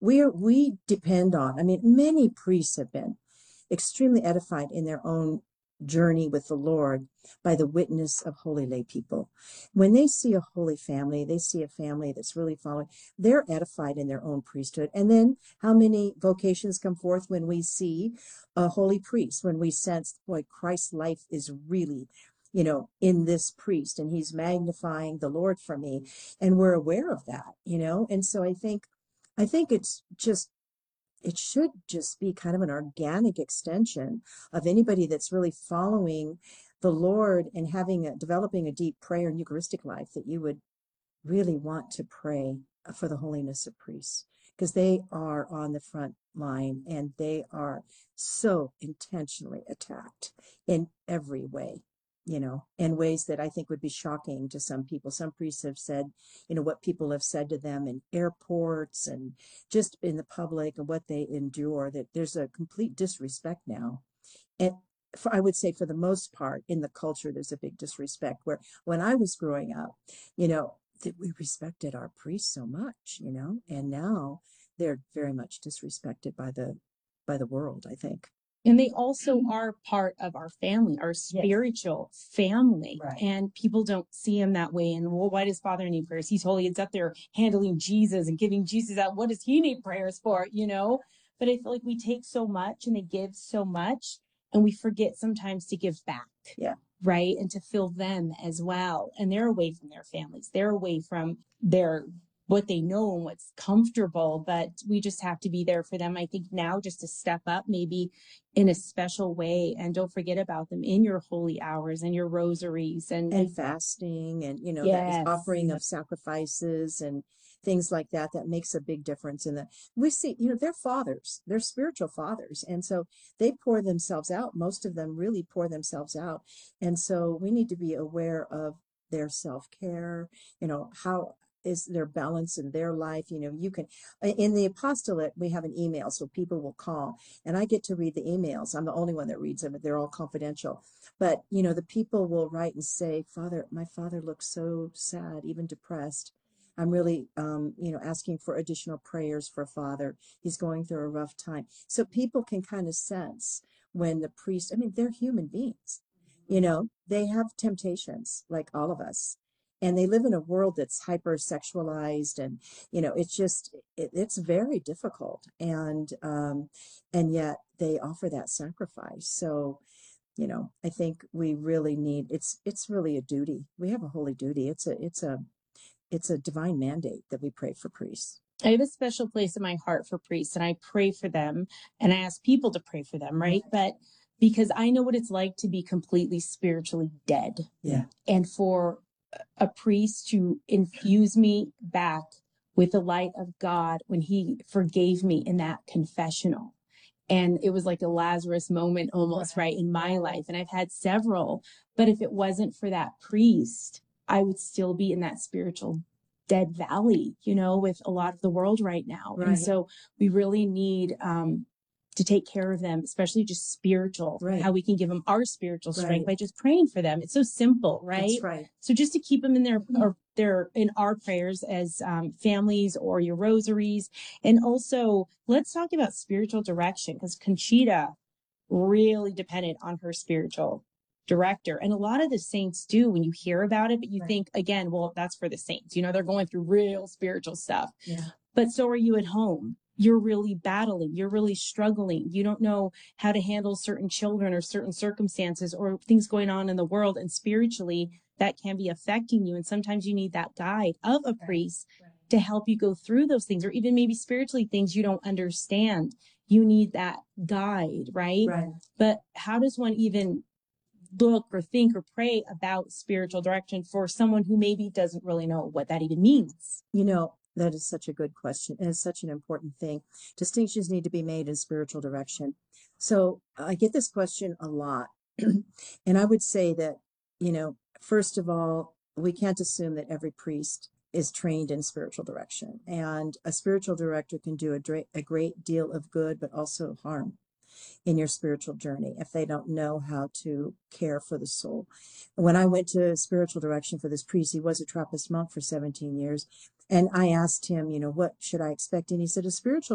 we depend on, I mean, many priests have been extremely edified in their own journey with the Lord by the witness of holy lay people. When they see a holy family, they see a family that's really following, they're edified in their own priesthood. And then how many vocations come forth when we see a holy priest, when we sense, boy, Christ's life is really, in this priest, and he's magnifying the Lord for me. And we're aware of that, And so I think it should just be kind of an organic extension of anybody that's really following the Lord and developing a deep prayer and Eucharistic life, that you would really want to pray for the holiness of priests, because they are on the front line and they are so intentionally attacked in every way, in ways that I think would be shocking to some people. Some priests have said, what people have said to them in airports and just in the public, and what they endure, that there's a complete disrespect now. And I would say for the most part in the culture, there's a big disrespect, where when I was growing up, that we respected our priests so much, and now they're very much disrespected by the world, I think. And they also are part of our family, our spiritual family. Right. And people don't see him that way. And well, why does Father need prayers? He's holy. It's up there handling Jesus and giving Jesus out. What does he need prayers for? But I feel like we take so much and they give so much, and we forget sometimes to give back. Yeah. Right. And to fill them as well. And they're away from their families. They're away from what they know and what's comfortable, but we just have to be there for them. I think now, just to step up maybe in a special way, and don't forget about them in your holy hours and your rosaries and fasting, and Yes. that offering of sacrifices and things like that makes a big difference. We see, they're fathers, they're spiritual fathers, and so they pour themselves out. Most of them really pour themselves out, and so we need to be aware of their self-care. How is their balance in their life? You can, in the apostolate, we have an email, so people will call and I get to read the emails. I'm the only one that reads them, but they're all confidential. But the people will write and say, my father looks so sad, even depressed. I'm really asking for additional prayers for Father. He's going through a rough time. So people can kind of sense when the priest, I mean, they're human beings. They have temptations like all of us, and they live in a world that's hypersexualized, and it's very difficult, and yet they offer that sacrifice. So I think we really need, it's really a duty. We have a holy duty. It's a divine mandate that we pray for priests. I have a special place in my heart for priests, and I pray for them, and I ask people to pray for them, right? But because I know what it's like to be completely spiritually dead. Yeah. And for a priest to infuse me back with the light of God when he forgave me in that confessional. And it was like a Lazarus moment almost, right, in my life. And I've had several, but if it wasn't for that priest, I would still be in that spiritual dead valley, with a lot of the world right now. Right. And so we really need to take care of them, especially just spiritual, right. How we can give them our spiritual strength right. by just praying for them. It's so simple, right? That's right. So just to keep them in their in our prayers as families, or your rosaries. And also, let's talk about spiritual direction, because Conchita really depended on her spiritual director. And a lot of the saints do, when you hear about it, but you think, again, well, that's for the saints. They're going through real spiritual stuff. Yeah. But so are you at home. You're really battling. You're really struggling. You don't know how to handle certain children or certain circumstances or things going on in the world. And spiritually, that can be affecting you. And sometimes you need that guide of a priest to help you go through those things, or even maybe spiritually things you don't understand. You need that guide, right? But how does one even look or think or pray about spiritual direction for someone who maybe doesn't really know what that even means? That is such a good question, and it's such an important thing. Distinctions need to be made in spiritual direction. So I get this question a lot. And I would say that, first of all, we can't assume that every priest is trained in spiritual direction. And a spiritual director can do a great deal of good, but also harm in your spiritual journey if they don't know how to care for the soul. When I went to spiritual direction for this priest, he was a Trappist monk for 17 years. And I asked him, what should I expect? And he said, a spiritual